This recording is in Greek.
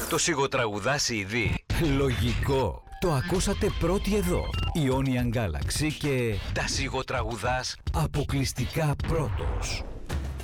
Το σιγοτραγουδάς ήδη? Λογικό. Το ακούσατε πρώτοι εδώ. Η Onion Galaxy και τα σιγοτραγουδάς αποκλειστικά πρώτος.